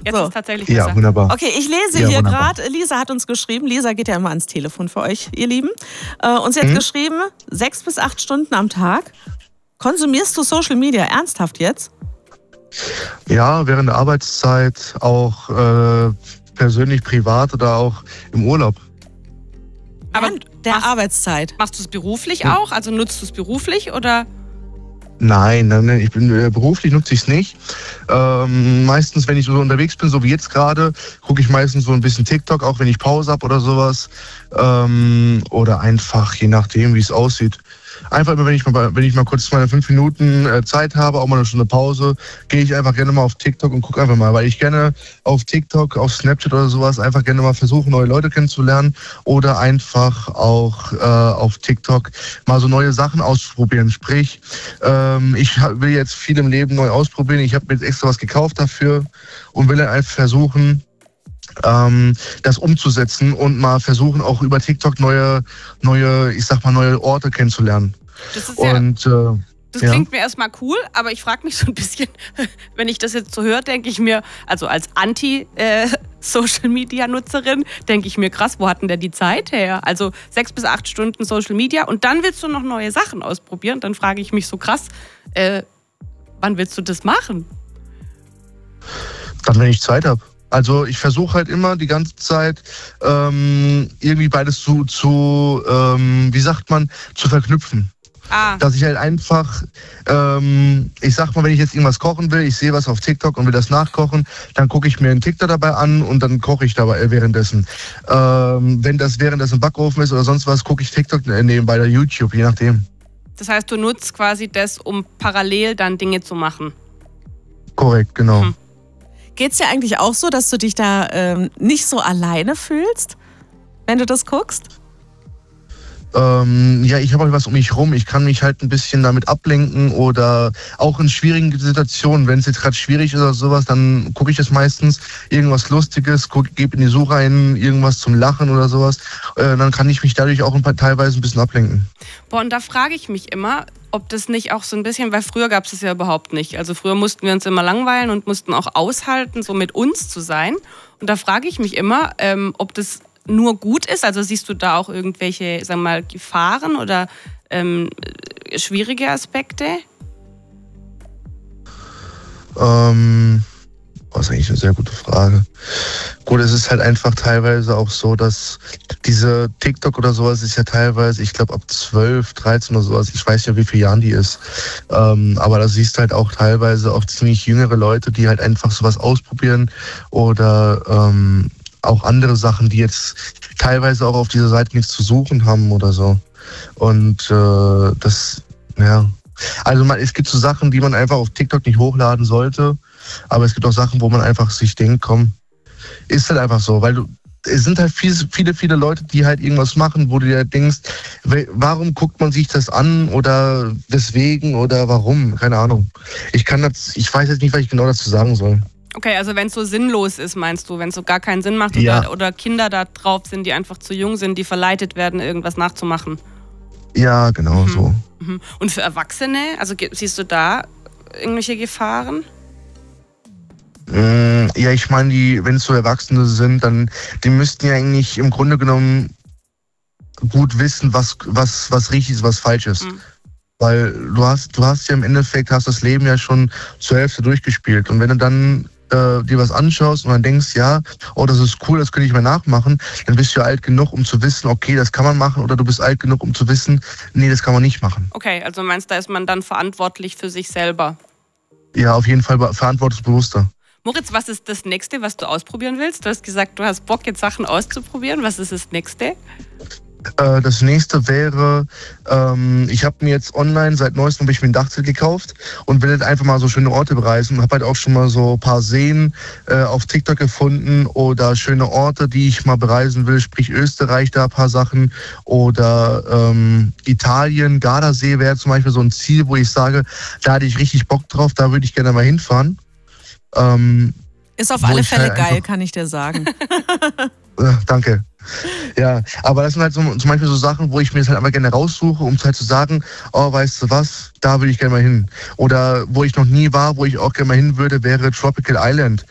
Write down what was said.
Jetzt ist es tatsächlich besser. Ja, wunderbar. Okay, ich lese hier gerade, Lisa hat uns geschrieben, Lisa geht ja immer ans Telefon für euch, ihr Lieben. Uns jetzt geschrieben, 6 bis 8 Stunden am Tag. Konsumierst du Social Media ernsthaft jetzt? Ja, während der Arbeitszeit, auch persönlich, privat oder auch im Urlaub. Aber der Arbeitszeit. Machst du es beruflich auch? Also nutzt du es beruflich oder? Nein, ich bin beruflich nutze ich es nicht. Meistens, wenn ich so unterwegs bin, so wie jetzt gerade, gucke ich meistens so ein bisschen TikTok, auch wenn ich Pause habe oder sowas. Oder einfach, je nachdem, wie es aussieht. Einfach immer, wenn ich mal kurz meine 5 Minuten Zeit habe, auch mal eine Stunde Pause, gehe ich einfach gerne mal auf TikTok und gucke einfach mal, weil ich gerne auf TikTok, auf Snapchat oder sowas einfach gerne mal versuche, neue Leute kennenzulernen oder einfach auch auf TikTok mal so neue Sachen auszuprobieren. Sprich, ich will jetzt viel im Leben neu ausprobieren. Ich habe mir jetzt extra was gekauft dafür und will dann einfach versuchen, das umzusetzen und mal versuchen, auch über TikTok neue Orte kennenzulernen. Das ist das klingt mir erstmal cool, aber ich frage mich so ein bisschen, wenn ich das jetzt so höre, denke ich mir, also als Anti-Social-Media-Nutzerin, denke ich mir, krass, wo hat denn der die Zeit her? Also 6 bis 8 Stunden Social Media und dann willst du noch neue Sachen ausprobieren. Dann frage ich mich so krass, wann willst du das machen? Dann, wenn ich Zeit habe. Also ich versuche halt immer die ganze Zeit irgendwie beides zu verknüpfen. Dass ich halt einfach, ich sag mal, wenn ich jetzt irgendwas kochen will, ich sehe was auf TikTok und will das nachkochen, dann gucke ich mir einen TikTok dabei an und dann koche ich dabei währenddessen. Wenn das währenddessen im Backofen ist oder sonst was, gucke ich TikTok nebenbei oder YouTube, je nachdem. Das heißt, du nutzt quasi das, um parallel dann Dinge zu machen? Korrekt, genau. Geht's dir eigentlich auch so, dass du dich da nicht so alleine fühlst, wenn du das guckst? Ja, ich habe halt was um mich rum. Ich kann mich halt ein bisschen damit ablenken oder auch in schwierigen Situationen, wenn es jetzt gerade schwierig ist oder sowas, dann gucke ich das meistens, irgendwas Lustiges, gebe in die Suche ein, irgendwas zum Lachen oder sowas. Dann kann ich mich dadurch auch teilweise ein bisschen ablenken. Boah, und da frage ich mich immer, ob das nicht auch so ein bisschen, weil früher gab es das ja überhaupt nicht. Also früher mussten wir uns immer langweilen und mussten auch aushalten, so mit uns zu sein. Und da frage ich mich immer, ob das nur gut ist. Also siehst du da auch irgendwelche, sagen wir mal, Gefahren oder schwierige Aspekte? Das ist eigentlich eine sehr gute Frage. Gut, es ist halt einfach teilweise auch so, dass diese TikTok oder sowas ist ja teilweise, ich glaube ab 12, 13 oder sowas, ich weiß ja, wie viele Jahren die ist. Aber da siehst du halt auch teilweise auch ziemlich jüngere Leute, die halt einfach sowas ausprobieren oder auch andere Sachen, die jetzt teilweise auch auf dieser Seite nichts zu suchen haben oder so. Und es gibt so Sachen, die man einfach auf TikTok nicht hochladen sollte, aber es gibt auch Sachen, wo man einfach sich denkt, komm, ist halt einfach so, weil es sind halt viele Leute, die halt irgendwas machen, wo du dir denkst, warum guckt man sich das an oder weswegen oder warum, keine Ahnung. Ich weiß jetzt nicht, was ich genau dazu sagen soll. Okay, also wenn es so sinnlos ist, meinst du, wenn es so gar keinen Sinn macht oder Kinder da drauf sind, die einfach zu jung sind, die verleitet werden, irgendwas nachzumachen? Ja, genau so. Und für Erwachsene, also siehst du da irgendwelche Gefahren? Ja, ich meine, wenn es so Erwachsene sind, dann die müssten ja eigentlich im Grunde genommen gut wissen, was richtig ist, was falsch ist. Weil du hast ja im Endeffekt, das Leben ja schon zur Hälfte durchgespielt. Und wenn du dann dir was anschaust und dann denkst, ja, oh, das ist cool, das könnte ich mir nachmachen, dann bist du ja alt genug, um zu wissen, okay, das kann man machen, oder du bist alt genug, um zu wissen, nee, das kann man nicht machen. Okay, also meinst du, da ist man dann verantwortlich für sich selber? Ja, auf jeden Fall verantwortungsbewusster. Moritz, was ist das Nächste, was du ausprobieren willst? Du hast gesagt, du hast Bock, jetzt Sachen auszuprobieren. Was ist das Nächste? Das nächste wäre, ich habe mir jetzt online, seit neuestem habe ich mir ein Dachzelt gekauft und will jetzt einfach mal so schöne Orte bereisen. Habe halt auch schon mal so ein paar Seen auf TikTok gefunden oder schöne Orte, die ich mal bereisen will, sprich Österreich, da ein paar Sachen oder Italien, Gardasee wäre zum Beispiel so ein Ziel, wo ich sage, da hatte ich richtig Bock drauf, da würde ich gerne mal hinfahren. Ist auf alle Fälle geil, kann ich dir sagen. Danke. Ja, aber das sind halt so, zum Beispiel so Sachen, wo ich mir das halt einfach gerne raussuche, um halt zu sagen, oh, weißt du was, da würde ich gerne mal hin. Oder wo ich noch nie war, wo ich auch gerne mal hin würde, wäre Tropical Island.